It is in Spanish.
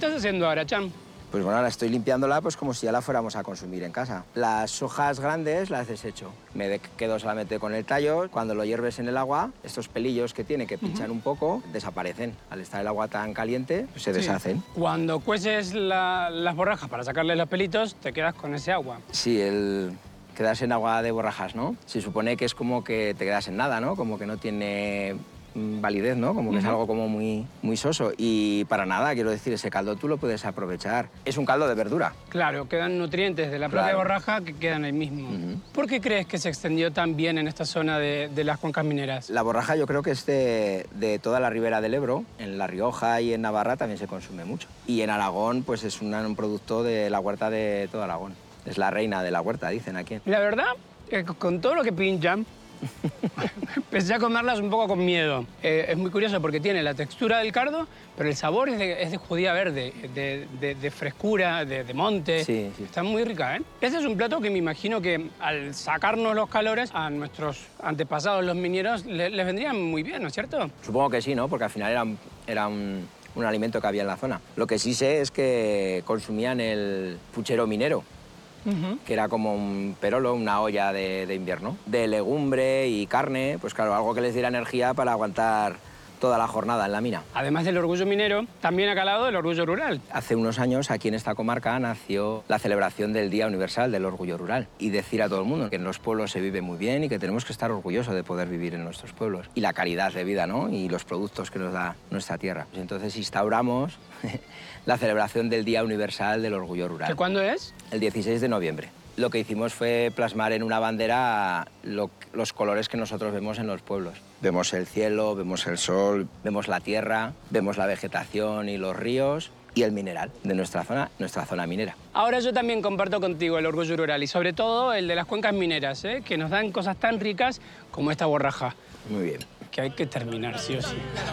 estás haciendo ahora, Chan? Pues bueno, ahora estoy limpiándola pues como si ya la fuéramos a consumir en casa. Las hojas grandes las desecho. Quedo solamente con el tallo. Cuando lo hierves en el agua, estos pelillos que tiene que pinchan un poco, desaparecen. Al estar el agua tan caliente, pues se deshacen. Cuando cueces las borrajas para sacarle los pelitos, te quedas con ese agua. Sí, el quedarse en agua de borrajas, ¿no? Se supone que es como que te quedas en nada, ¿no? Como que no tiene validez, ¿no? Como que es algo como muy soso. Y para nada, quiero decir, ese caldo tú lo puedes aprovechar. Es un caldo de verdura. Claro, quedan nutrientes de la propia borraja que quedan ahí mismo. ¿Por qué crees que se extendió tan bien en esta zona de las cuencas mineras? La borraja yo creo que es de toda la ribera del Ebro. En La Rioja y en Navarra también se consume mucho. Y en Aragón, pues es un producto de la huerta de todo Aragón. Es la reina de la huerta, dicen aquí. La verdad, con todo lo que pinchan, empecé a comerlas un poco con miedo. Es muy curioso porque tiene la textura del cardo, pero el sabor es de judía verde, de frescura, de monte. Sí, sí. Está muy rica, ¿eh? Este es un plato que me imagino que al sacarnos los calores a nuestros antepasados, los mineros, les vendría muy bien, ¿no es cierto? Supongo que sí, ¿no? Porque al final era un alimento que había en la zona. Lo que sí sé es que consumían el puchero minero. Que era como un perolo, una olla de invierno, de legumbre y carne, pues claro, algo que les diera energía para aguantar toda la jornada en la mina. Además del orgullo minero, también ha calado el orgullo rural. Hace unos años aquí en esta comarca nació la celebración del Día Universal del Orgullo Rural y decir a todo el mundo que en los pueblos se vive muy bien y que tenemos que estar orgullosos de poder vivir en nuestros pueblos. Y la calidad de vida, ¿no? Y los productos que nos da nuestra tierra. Pues entonces instauramos la celebración del Día Universal del Orgullo Rural. ¿Que cuándo es? El 16 de noviembre. Lo que hicimos fue plasmar en una bandera los colores que nosotros vemos en los pueblos. Vemos el cielo, vemos el sol, vemos la tierra, vemos la vegetación y los ríos y el mineral de nuestra zona minera. Ahora yo también comparto contigo el orgullo rural y sobre todo el de las cuencas mineras, que nos dan cosas tan ricas como esta borraja. Muy bien. Que hay que terminar, sí o sí.